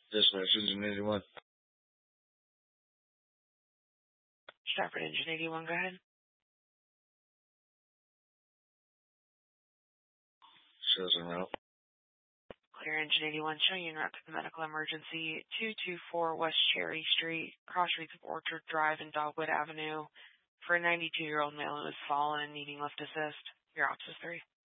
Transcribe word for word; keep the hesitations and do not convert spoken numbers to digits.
Dispatch Engine eighty-one. Stafford Engine eighty-one, go ahead. Shows en route. Clear Engine eighty-one, showing you en route to the medical emergency, two two four West Cherry Street, cross streets of Orchard Drive and Dogwood Avenue, for a ninety-two-year-old male who has fallen and needing lift assist. Your ops is three.